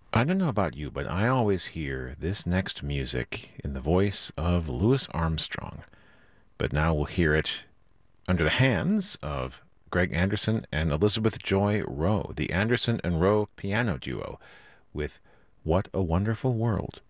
I don't know about you, but I always hear this next music in the voice of Louis Armstrong. But now we'll hear it under the hands of Greg Anderson and Elizabeth Joy Rowe, the Anderson and Rowe piano duo, with What a Wonderful World.